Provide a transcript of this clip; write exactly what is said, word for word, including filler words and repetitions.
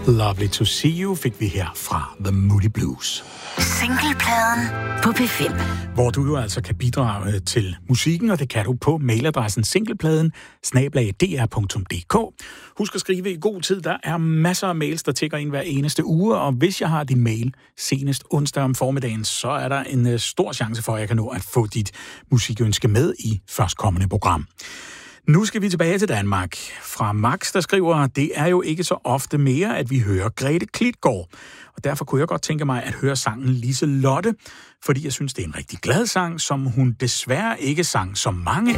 Lovely to see you fik vi her fra The Moody Blues. Singlepladen på P fem. Hvor du jo altså kan bidrage til musikken, og det kan du på mailadressen singlepladen snabel-a d r punktum d k. Husk at skrive i god tid. Der er masser af mails, der tækker ind hver eneste uge, og hvis jeg har din mail senest onsdag om formiddagen, så er der en uh, stor chance for, at jeg kan nå at få dit musikønske med i førstkommende program. Nu skal vi tilbage til Danmark. Fra Max, der skriver, det er jo ikke så ofte mere, at vi hører Grete Klitgaard. Og derfor kunne jeg godt tænke mig at høre sangen Lise Lotte, fordi jeg synes, det er en rigtig glad sang, som hun desværre ikke sang så mange